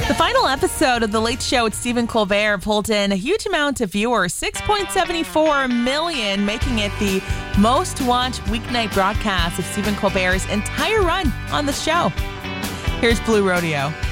The final episode of The Late Show with Stephen Colbert pulled in a huge amount of viewers, 6.74 million, making it the most watched weeknight broadcast of Stephen Colbert's entire run on the show. Here's Blue Rodeo.